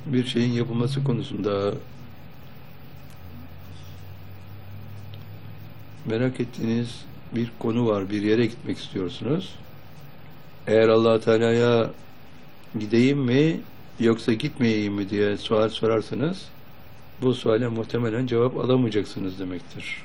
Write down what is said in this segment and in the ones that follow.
bir şeyin yapılması konusunda merak ettiğiniz bir konu var, bir yere gitmek istiyorsunuz. Eğer Allah Teala'ya gideyim mi yoksa gitmeyeyim mi diye sual sorarsanız bu suale muhtemelen cevap alamayacaksınız demektir.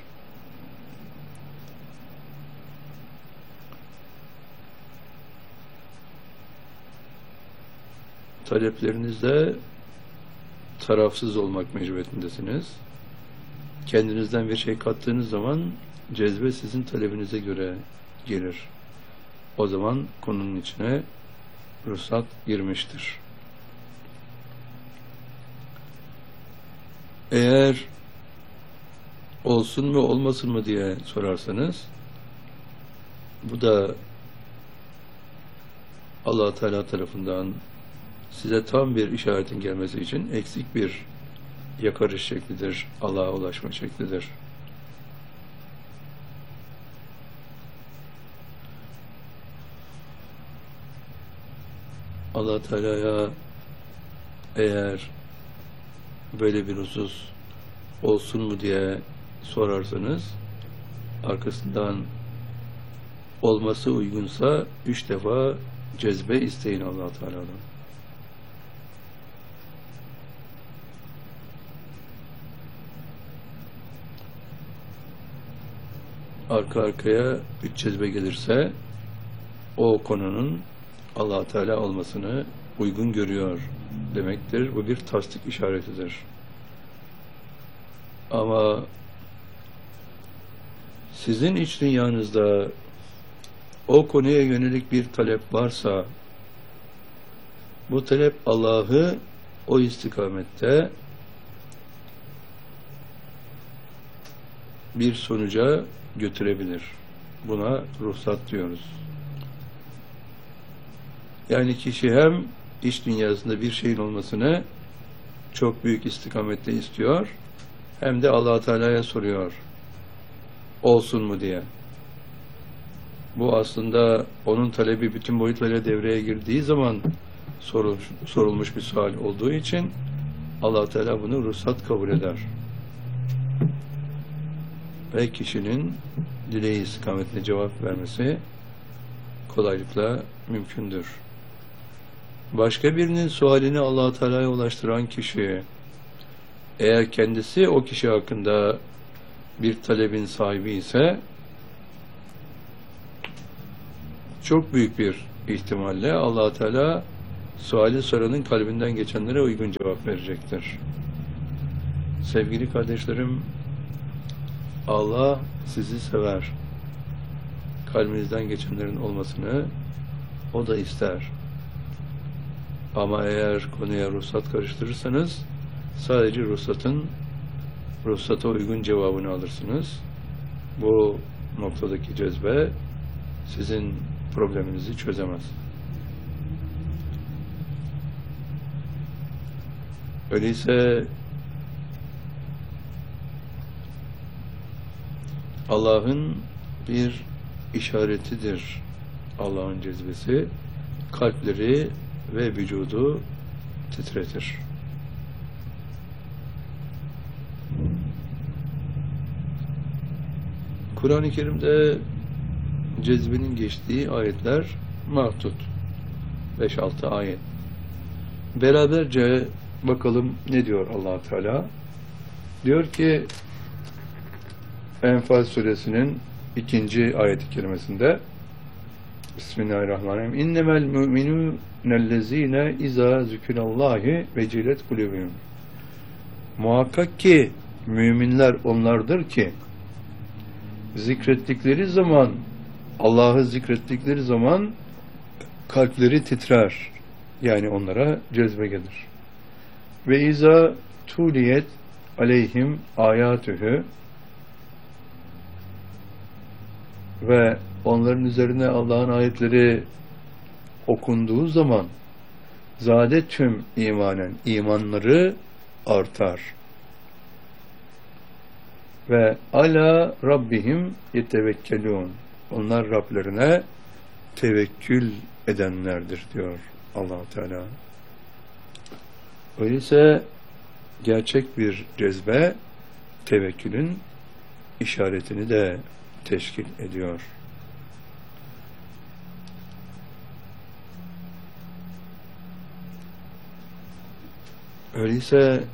Taleplerinizde tarafsız olmak mecburiyetindesiniz. Kendinizden bir şey kattığınız zaman cezbe sizin talebinize göre gelir. O zaman konunun içine ruhsat girmiştir. Eğer olsun mu olmasın mı diye sorarsanız bu da Allah Teala tarafından size tam bir işaretin gelmesi için eksik bir yakarış şeklidir, Allah'a ulaşma şeklidir. Allah Teala'ya eğer böyle bir husus olsun mu diye sorarsanız arkasından olması uygunsa 3 defa cezbe isteyin Allah Teala'dan. Arka arkaya 3 cezbe gelirse o konunun Allah Teala olmasını uygun görüyor demektir. Bu bir tasdik işaretidir. Ama sizin iç dünyanızda o konuya yönelik bir talep varsa bu talep Allah'ı o istikamette bir sonuca götürebilir. Buna ruhsat diyoruz. Yani kişi hem iç dünyasında bir şeyin olmasını çok büyük istikamette istiyor, hem de Allah Teala'ya soruyor, olsun mu diye. Bu aslında onun talebi bütün boyutlarıyla devreye girdiği zaman sorulmuş bir sual olduğu için Allah Teala bunu ruhsat kabul eder. Ve kişinin dileği istikametine cevap vermesi kolaylıkla mümkündür. Başka birinin sualini Allah Teala'ya ulaştıran kişi, eğer kendisi o kişi hakkında bir talebin sahibi ise çok büyük bir ihtimalle Allah Teala suali soranın kalbinden geçenlere uygun cevap verecektir. Sevgili kardeşlerim, Allah sizi sever. Kalbinizden geçenlerin olmasını o da ister. Ama eğer konuya ruhsat karıştırırsanız sadece ruhsata uygun cevabını alırsınız. Bu noktadaki cezbe sizin probleminizi çözemez. Öyleyse Allah'ın bir işaretidir. Allah'ın cezbesi kalpleri ve vücudu titretir. Kur'an-ı Kerim'de cezbenin geçtiği ayetler mahdut. 5-6 ayet. Beraberce bakalım ne diyor Allah Teala? Diyor ki Enfal suresinin 2. ayet-i kerimesinde Bismillahirrahmanirrahim. İnnemel müminûnellezîne izâ zükürallâhi vecilet kulûbûhum. Muhakkak ki müminler onlardır ki zikrettikleri zaman, Allah'ı zikrettikleri zaman kalpleri titrer. Yani onlara cezbe gelir. Ve izâ tuliyet aleyhim âyâtühü, ve onların üzerine Allah'ın ayetleri okunduğu zaman zade tüm imanları artar. Ve ala rabbihim yetevekkelûn. Onlar Rablerine tevekkül edenlerdir diyor Allah Teala. Öyleyse gerçek bir cezbe tevekkülün işaretini de teşkil ediyor. Öyleyse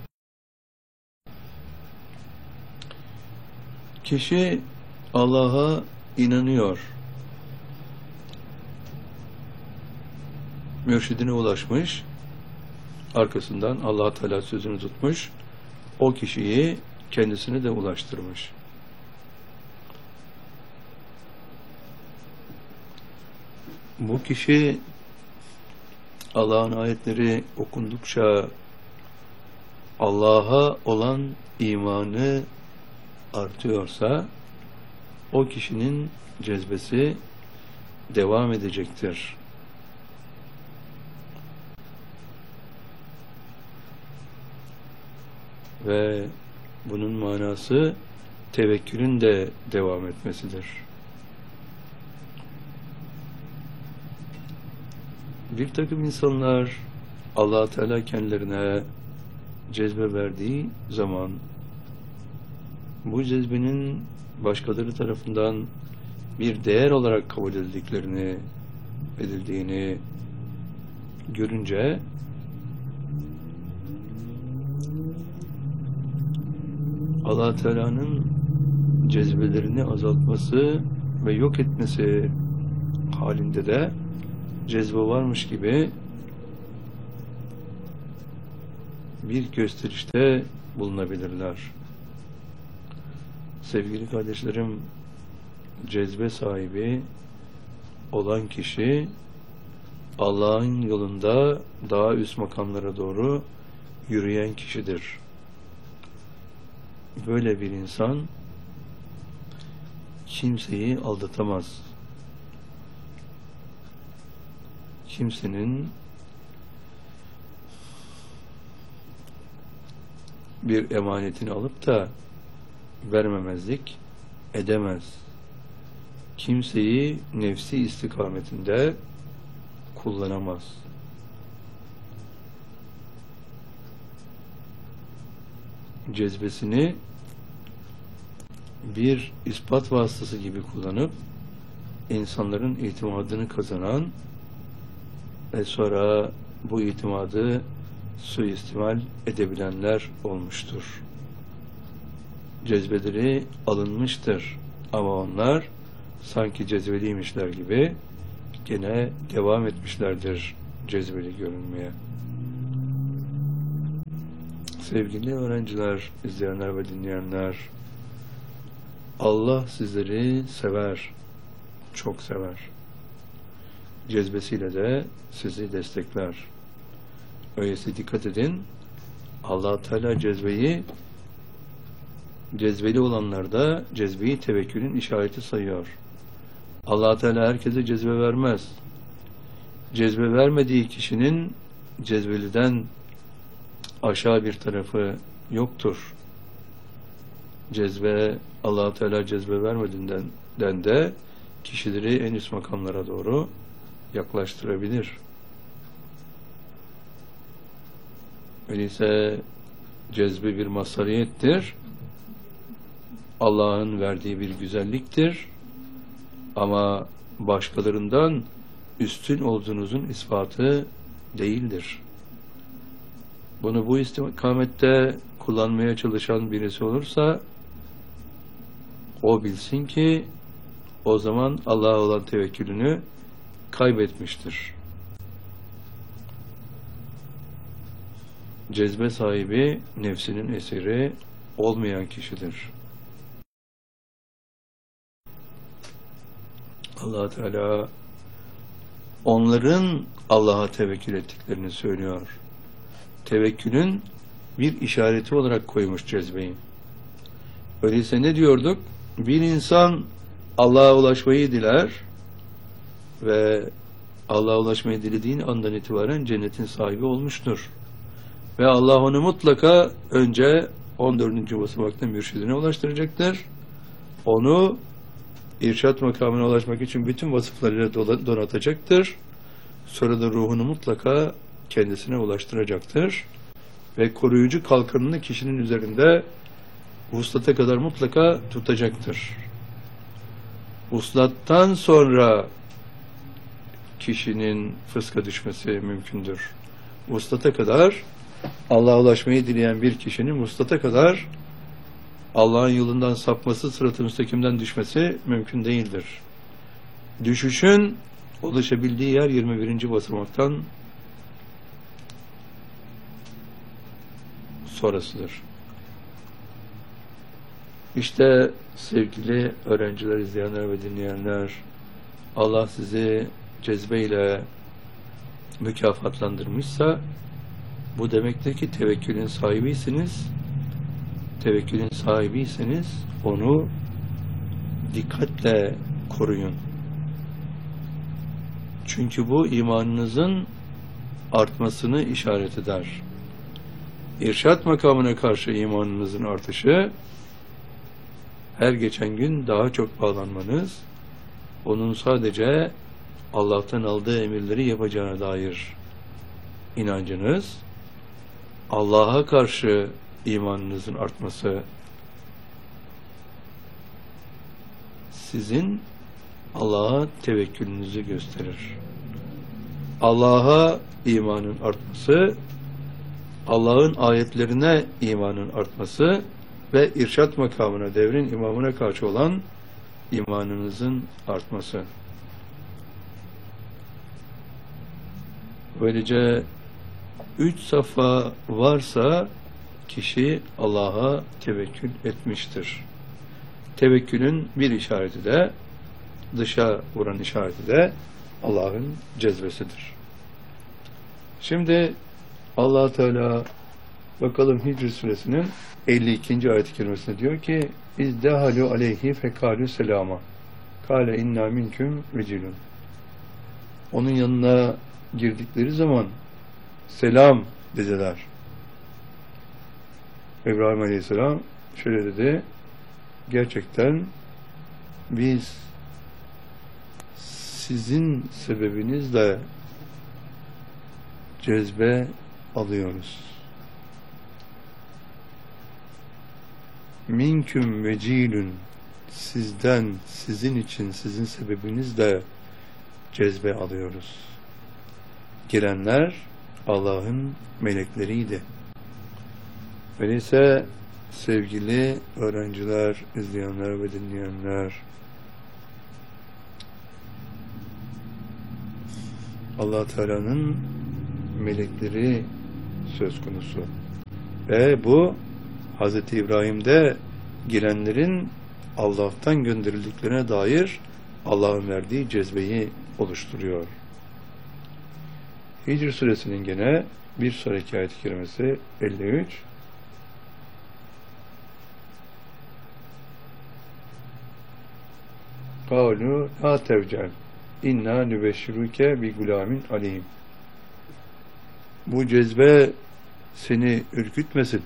kişi Allah'a inanıyor, mürşidine ulaşmış, arkasından Allah Teala sözünü tutmuş, o kişiyi kendisine de ulaştırmış. Bu kişi Allah'ın ayetleri okundukça Allah'a olan imanı artıyorsa o kişinin cezbesi devam edecektir. Ve bunun manası tevekkülün de devam etmesidir. Bir takım insanlar Allah Teala kendilerine cezbe verdiği zaman bu cezbenin başkaları tarafından bir değer olarak kabul edildiğini görünce Allah Teala'nın cezbelerini azaltması ve yok etmesi halinde de cezbe varmış gibi bir gösterişte bulunabilirler. Sevgili kardeşlerim, cezbe sahibi olan kişi Allah'ın yolunda daha üst makamlara doğru yürüyen kişidir. Böyle bir insan kimseyi aldatamaz. Kimsenin bir emanetini alıp da vermemezlik edemez. Kimseyi nefsi istikametinde kullanamaz. Cezbesini bir ispat vasıtası gibi kullanıp insanların itimadını kazanan ve sonra bu itimadı suistimal edebilenler olmuştur. Cezbeleri alınmıştır ama onlar sanki cezbeliymişler gibi gene devam etmişlerdir cezbeli görünmeye. Sevgili öğrenciler, izleyenler ve dinleyenler, Allah sizleri sever, çok sever. Cezbesiyle de sizi destekler. Öyleyse dikkat edin, Allah Teala cezbeli olanlarda cezbeyi tevekkülün işareti sayıyor. Allah Teala herkese cezbe vermez. Cezbe vermediği kişinin cezbeliden aşağı bir tarafı yoktur. Cezbe, Allah Teala cezbe vermediğinden de kişileri en üst makamlara doğru yaklaştırabilir. Öyleyse cezbe bir mazhariyettir. Allah'ın verdiği bir güzelliktir. Ama başkalarından üstün olduğunuzun ispatı değildir. Bunu bu istikamette kullanmaya çalışan birisi olursa o bilsin ki o zaman Allah'a olan tevekkülünü kaybetmiştir. Cezbe sahibi nefsinin esiri olmayan kişidir. Allah Teala onların Allah'a tevekkül ettiklerini söylüyor. Tevekkülün bir işareti olarak koymuş cezbeyi. Öyleyse ne diyorduk? Bir insan Allah'a ulaşmayı diler ve Allah'a ulaşmayı dilediğin andan itibaren cennetin sahibi olmuştur. Ve Allah onu mutlaka önce 14. basamakta mürşidine ulaştıracaktır. Onu irşat makamına ulaşmak için bütün vasıflarıyla donatacaktır. Sonra da ruhunu mutlaka kendisine ulaştıracaktır. ve koruyucu kalkanını kişinin üzerinde vuslata kadar mutlaka tutacaktır. Vuslattan sonra kişinin fıska düşmesi mümkündür. Vuslata kadar Allah'a ulaşmayı dileyen bir kişinin vuslata kadar Allah'ın yolundan sapması, sırat-ı müstakimden düşmesi mümkün değildir. Düşüşün ulaşabildiği yer 21. basamaktan sonrasıdır. İşte sevgili öğrenciler, izleyenler ve dinleyenler, Allah sizi cezbeyle mükafatlandırmışsa bu demektir ki tevekkülün sahibiysiniz. Tevekkülün sahibiyseniz onu dikkatle koruyun. Çünkü bu imanınızın artmasını işaret eder. İrşad makamına karşı imanınızın artışı, her geçen gün daha çok bağlanmanız, onun sadece Allah'tan aldığı emirleri yapacağına dair inancınız, Allah'a karşı imanınızın artması, sizin Allah'a tevekkülünüzü gösterir. Allah'a imanın artması, Allah'ın ayetlerine imanın artması ve irşad makamına, devrin imamına karşı olan imanınızın artması. Böylece 3 safa varsa kişi Allah'a tevekkül etmiştir. Tevekkülün bir işareti de, dışa vuran işareti de Allah'ın cezbesidir. Şimdi Allah Teala bakalım Hicr suresinin 52. ayet-i kerimesinde diyor ki İzdehalu aleyhi fekalu selama kâle inna minküm vecilun. Onun yanına girdikleri zaman selam dediler. İbrahim Aleyhisselam şöyle dedi, gerçekten biz sizin sebebinizle cezbe alıyoruz. Minküm vecilün, sizden, sizin için, sizin sebebinizle cezbe alıyoruz. Girenler Allah'ın melekleriydi. Öyleyse sevgili öğrenciler, izleyenler ve dinleyenler, Allah Teala'nın melekleri söz konusu. Ve bu Hz. İbrahim'de girenlerin Allah'tan gönderildiklerine dair Allah'ın verdiği cezbeyi oluşturuyor. Hicr suresinin gene bir sonraki ayet-i kerimesi 53. Kâlu la tevcel inna nübeşşiruke bi gulamin alim. Bu cezbe seni ürkütmesin.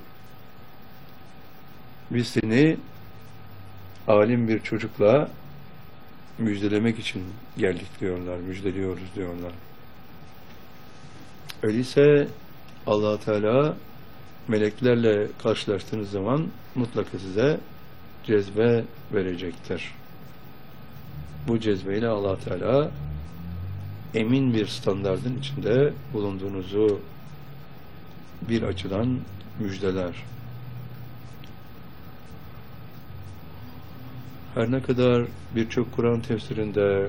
Biz seni alim bir çocukla müjdelemek için geldik diyorlar, müjdeliyoruz diyorlar. Öyleyse Allah Teala meleklerle karşılaştığınız zaman mutlaka size cezbe verecektir. Bu cezbeyle Allah Teala emin bir standardın içinde bulunduğunuzu bir açıdan müjdeler. Her ne kadar birçok Kur'an tefsirinde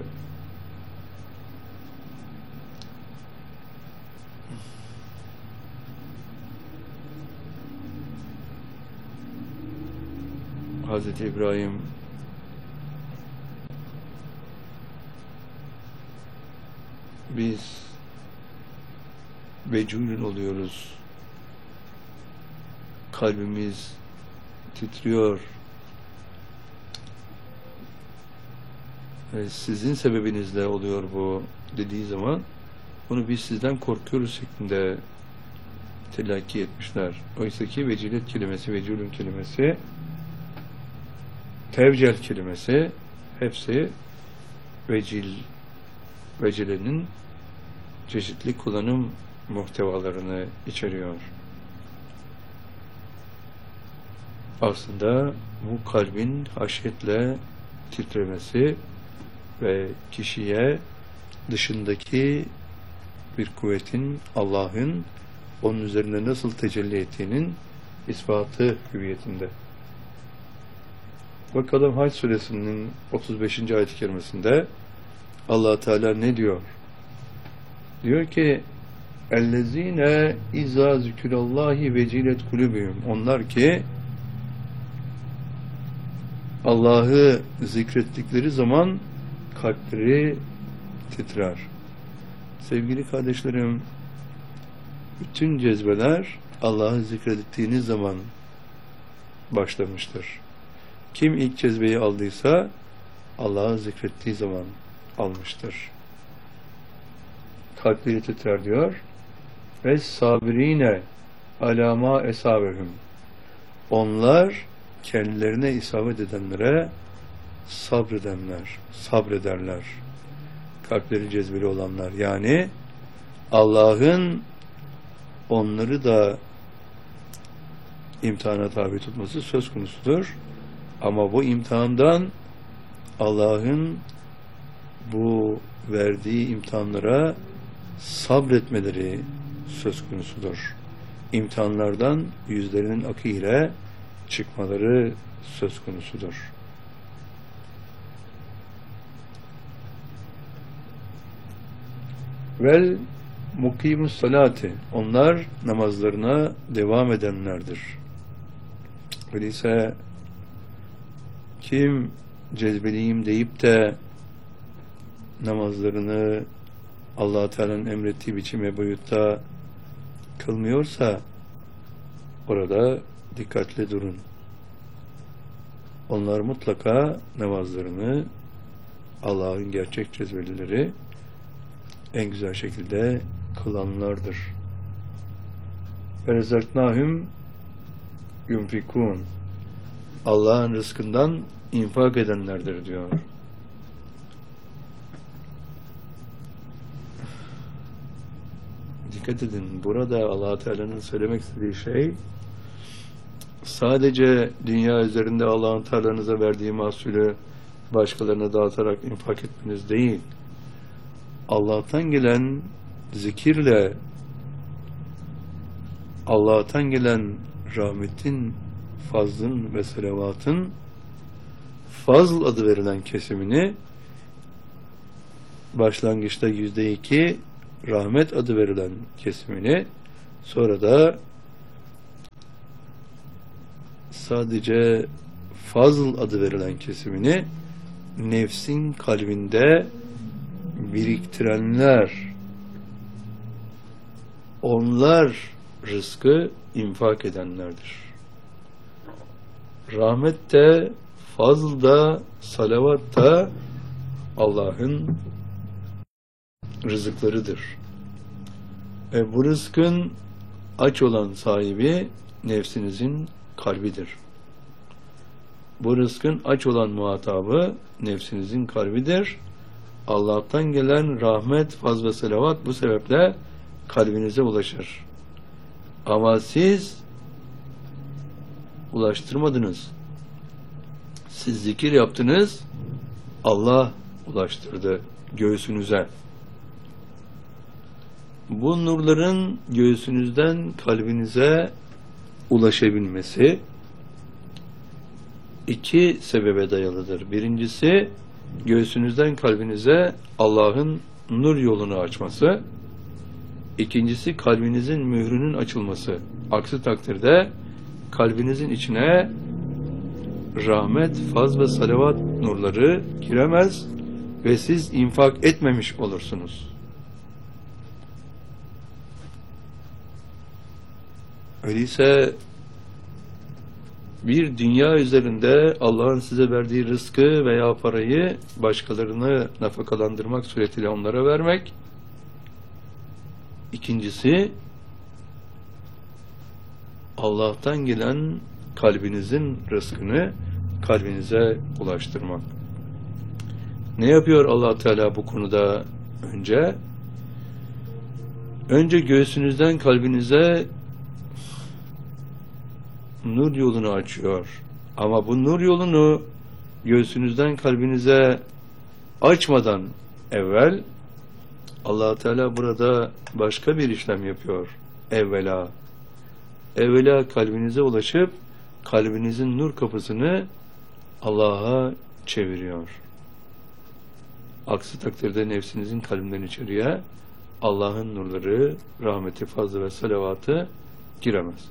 Hz. İbrahim biz vecûlün oluyoruz, kalbimiz titriyor, sizin sebebinizle oluyor bu dediği zaman bunu biz sizden korkuyoruz şeklinde telakki etmişler. Oysa ki vecilet kelimesi, vecûlün kelimesi, tevcel kelimesi hepsi vecilenin çeşitli kullanım muhtevalarını içeriyor. aslında bu kalbin haşyetle titremesi ve kişiye dışındaki bir kuvvetin, Allah'ın onun üzerine nasıl tecelli ettiğinin ispatı hüviyetinde. Bakalım Hac suresinin 35. ayet-i kerimesinde Allah Teala ne diyor? Diyor ki اَلَّذ۪ينَ اِذَا ذُكِرَ اللّٰهِ وَجِلَتْ قُلُوبُهُمْ onlar ki Allah'ı zikrettikleri zaman kalpleri titrer. Sevgili kardeşlerim, bütün cezbeler Allah'ı zikrettiğiniz zaman başlamıştır. Kim ilk cezbeyi aldıysa Allah'ı zikrettiği zaman almıştır. Kalpleri titrer diyor. Ve sabirine alama esabehum onlar kendilerine isabet edenlere sabrederler. Kalpleri cezbeli olanlar. Yani Allah'ın onları da imtihana tabi tutması söz konusudur. Ama bu imtihandan Allah'ın bu verdiği imtihanlara sabretmeleri söz konusudur. İmtihanlardan yüzlerinin akı ile çıkmaları söz konusudur. Vel mukimus salati onlar namazlarına devam edenlerdir. Öyleyse kim cezbeliyim deyip de namazlarını Allah Teala'nın emrettiği biçime boyutta kılmıyorsa orada dikkatli durun. Onlar mutlaka namazlarını Allah'ın gerçek cezbelileri en güzel şekilde kılanlardır. Verzaknahum yunfikun Allah'ın rızkından infak edenlerdir diyor. Dikkat edin, burada Allah Teala'nın söylemek istediği şey sadece dünya üzerinde Allah'ın Teala'nıza verdiği mahsulü başkalarına dağıtarak infak etmeniz değil. Allah'tan gelen zikirle Allah'tan gelen rahmetin, fazlın ve selavatın fazl adı verilen kesimini başlangıçta %2 rahmet adı verilen kesimini sonra da sadece fazl adı verilen kesimini nefsin kalbinde biriktirenler onlar rızkı infak edenlerdir. Rahmet de fazl da salavat da Allah'ın rızıklarıdır. Bu rızkın aç olan sahibi nefsinizin kalbidir. Bu rızkın aç olan muhatabı nefsinizin kalbidir. Allah'tan gelen rahmet, faz ve selavat bu sebeple kalbinize ulaşır. Ama siz ulaştırmadınız. Siz zikir yaptınız, Allah ulaştırdı göğsünüze. Bu nurların göğsünüzden kalbinize ulaşabilmesi iki sebebe dayalıdır. Birincisi, göğsünüzden kalbinize Allah'ın nur yolunu açması. İkincisi, kalbinizin mührünün açılması. Aksi takdirde kalbinizin içine rahmet, faz ve salavat nurları giremez ve siz infak etmemiş olursunuz. Öyleyse bir dünya üzerinde Allah'ın size verdiği rızkı veya parayı başkalarını nafakalandırmak suretiyle onlara vermek. İkincisi, Allah'tan gelen kalbinizin rızkını kalbinize ulaştırmak. Ne yapıyor Allah Teala bu konuda önce? Önce göğsünüzden kalbinize nur yolunu açıyor. Ama bu nur yolunu göğsünüzden kalbinize açmadan evvel Allah Teala burada başka bir işlem yapıyor. Evvela kalbinize ulaşıp kalbinizin nur kapısını Allah'a çeviriyor. Aksi takdirde nefsinizin kalbinden içeriye Allah'ın nurları, rahmeti, fazlı ve salavatı giremez.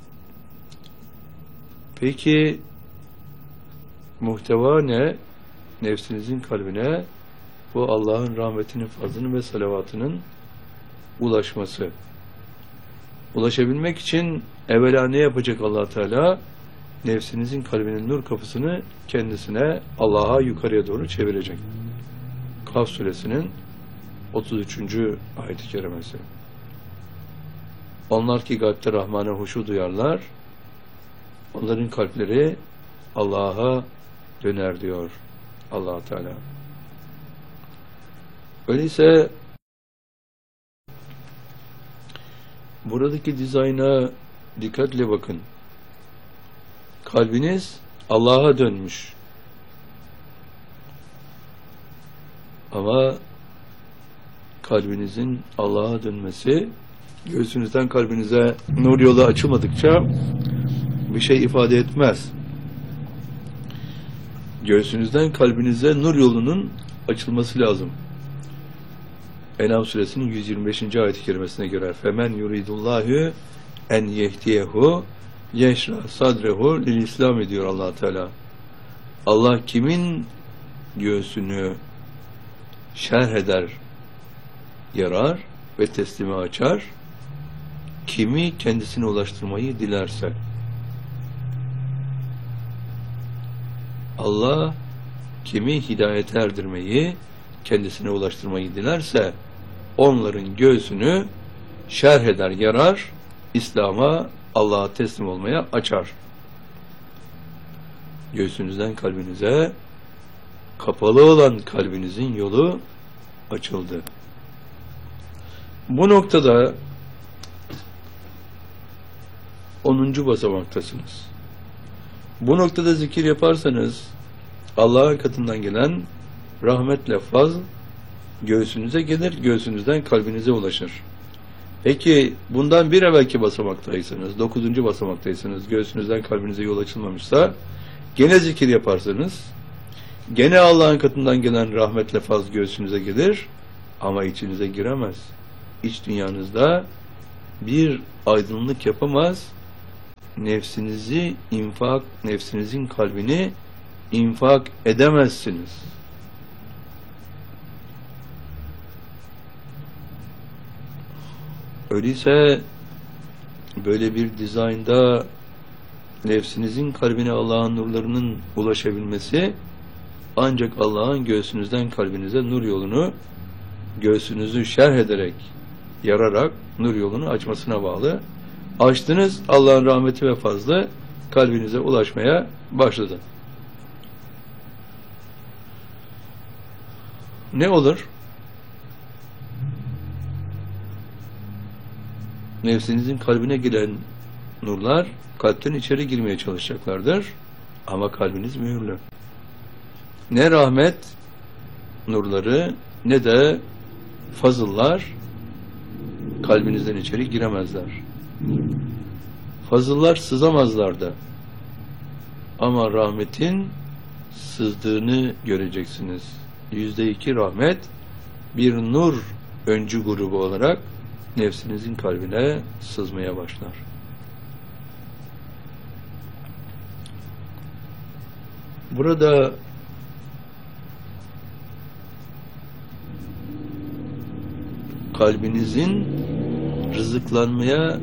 Peki muhteva ne? Nefsinizin kalbine bu Allah'ın rahmetinin, fazlının ve salavatının ulaşması. Ulaşabilmek için evvela ne yapacak Allah Teala? Nefsinizin kalbinin nur kapısını kendisine, Allah'a, yukarıya doğru çevirecek. Kaf suresinin 33. ayet-i kerimesi. Onlar ki kalpte Rahman'a huşu duyarlar, onların kalpleri Allah'a döner diyor Allah Teala. Öyleyse buradaki dizayna dikkatle bakın. Kalbiniz Allah'a dönmüş. Ama kalbinizin Allah'a dönmesi, göğsünüzden kalbinize nur yolu açılmadıkça bir şey ifade etmez. Göğsünüzden kalbinize nur yolunun açılması lazım. En'am suresinin 125. ayet-i kerimesine göre femen yuridullahu en yehdiyehu yeşra sadrehu lil İslam ediyor Allah Teala. Allah kimin göğsünü şerh eder, yarar ve teslimi açar, kimi kendisine ulaştırmayı dilerse. Allah kimi hidayete erdirmeyi, kendisine ulaştırmayı dilerse onların göğsünü şerh eder, yarar, İslam'a, Allah'a teslim olmaya açar. Göğsünüzden kalbinize kapalı olan kalbinizin yolu açıldı. Bu noktada 10. basamaktasınız. Bu noktada zikir yaparsanız Allah'ın katından gelen rahmetle fazl göğsünüze gelir, göğsünüzden kalbinize ulaşır. Peki bundan bir evvelki basamaktaysanız, 9. basamaktaysanız, göğsünüzden kalbinize yol açılmamışsa, gene zikir yaparsanız, gene Allah'ın katından gelen rahmetle fazl göğsünüze gelir ama içinize giremez. İç dünyanızda bir aydınlık yapamaz, nefsinizi infak, nefsinizin kalbini infak edemezsiniz. Öyleyse böyle bir dizaynda nefsinizin kalbine Allah'ın nurlarının ulaşabilmesi ancak Allah'ın göğsünüzden kalbinize nur yolunu, göğsünüzü şerh ederek, yararak nur yolunu açmasına bağlı. Açtınız, Allah'ın rahmeti ve fazlı kalbinize ulaşmaya başladı. Ne olur? Nefsinizin kalbine giren nurlar kalpten içeri girmeye çalışacaklardır. Ama kalbiniz mühürlü. Ne rahmet nurları ne de fazıllar kalbinizden içeri giremezler. Fazıllar sızamazlar da. Ama rahmetin sızdığını göreceksiniz. %2 rahmet bir nur öncü grubu olarak nefsinizin kalbine sızmaya başlar. Burada kalbinizin rızıklanmaya,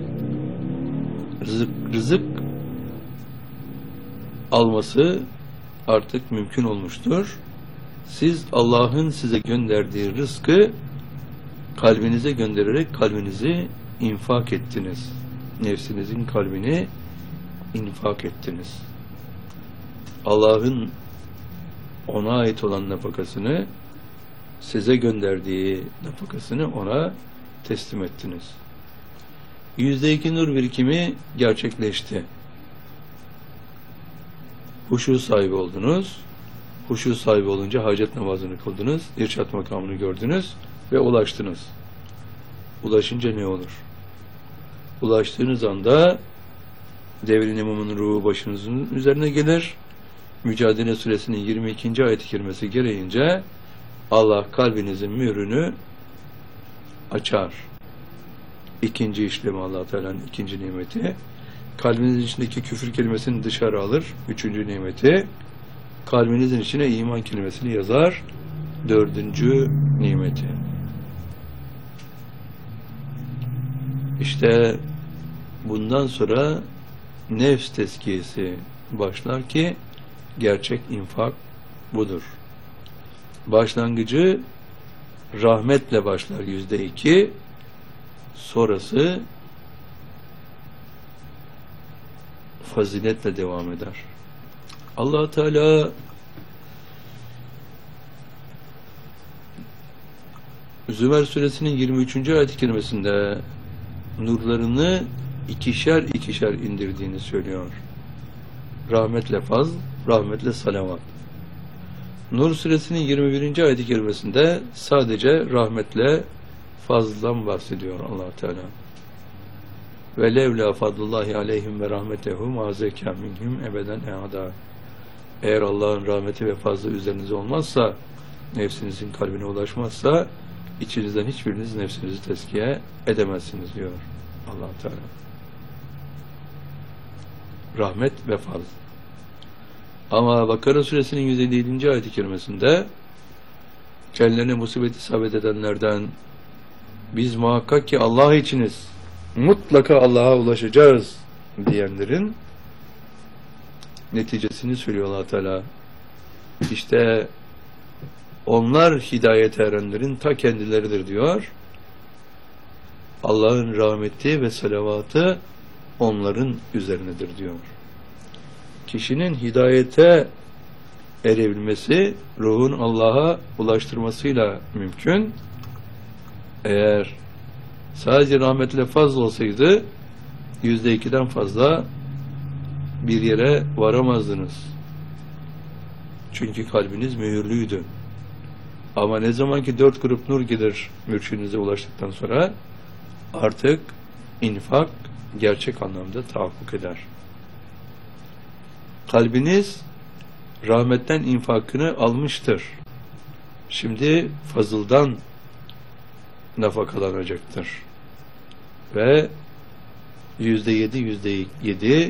rızık alması artık mümkün olmuştur. Siz Allah'ın size gönderdiği rızkı kalbinize göndererek kalbinizi infak ettiniz. Nefsinizin kalbini infak ettiniz. Allah'ın ona ait olan nafakasını, size gönderdiği nafakasını ona teslim ettiniz. %2 nur birikimi gerçekleşti. Huşu sahibi oldunuz. Huşu sahibi olunca hacet namazını kıldınız. İrşad makamını gördünüz ve ulaştınız. Ulaşınca ne olur? Ulaştığınız anda devrin imamının ruhu başınızın üzerine gelir. Mücadele Suresinin 22. ayet-i kerimesi gereğince Allah kalbinizin mührünü açar. İkinci işlemi, Allah Teala'nın ikinci nimeti. Kalbinizin içindeki küfür kelimesini dışarı alır. Üçüncü nimeti. Kalbinizin içine iman kelimesini yazar. Dördüncü nimeti. İşte bundan sonra nefs tezkiyesi başlar ki gerçek infak budur. Başlangıcı rahmetle başlar %2, sonrası faziletle devam eder. Allah Teala Zümer Suresinin 23. ayet-i kerimesinde nurlarını ikişer ikişer indirdiğini söylüyor. Rahmetle fazl, rahmetle salavat. Nur Suresinin 21. ayet-i kerimesinde sadece rahmetle fazldan bahsediyor Allah Teala. Ve levla fadlullahi aleyhim ve rahmetehu ma zeka minhum ebeden e'ada. Eğer Allah'ın rahmeti ve fazlı üzerinize olmazsa, nefsinizin kalbine ulaşmazsa, içinizden hiçbiriniz nefsinizi tezkiye edemezsiniz diyor Allah Teala. Rahmet ve fazl. Ama Bakara Suresinin 157. ayet-i kerimesinde kendilerine musibet isabet edenlerden biz muhakkak ki Allah içiniz, mutlaka Allah'a ulaşacağız diyenlerin neticesini söylüyor Allah Teala. İşte onlar hidayete erenlerin ta kendileridir diyor. Allah'ın rahmeti ve salavatı onların üzerinedir diyor. Kişinin hidayete erebilmesi ruhun Allah'a ulaştırmasıyla mümkün. Eğer sadece rahmetle fazla olsaydı %2'den fazla bir yere varamazdınız. Çünkü kalbiniz mühürlüydü. Ama ne zaman ki 4 grup nur gelir mürşidinize ulaştıktan sonra artık infak gerçek anlamda tahakkuk eder. Kalbiniz rahmetten infakını almıştır. Şimdi fazıldan nafakalanacaktır. Ve %7